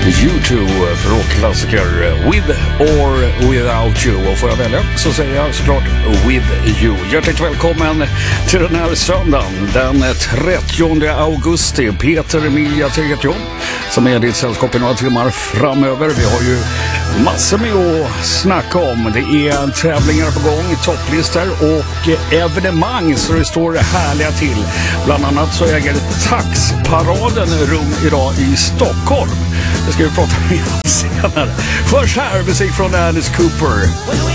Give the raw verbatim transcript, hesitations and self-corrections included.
U två, rockklassiker With or Without You. Och får jag välja så säger jag såklart With You. Hjärtligt välkommen till den här söndagen den trettionde augusti. Peter Emilia till ert jobb som är ditt sällskap i några timmar framöver. Vi har ju massor med att snacka om. Det är tävlingar på gång, topplistor och evenemang så det står härliga till. Bland annat så äger Taxparaden rum idag i Stockholm. Det ska vi prata med senare. Först här musik från Alice Cooper.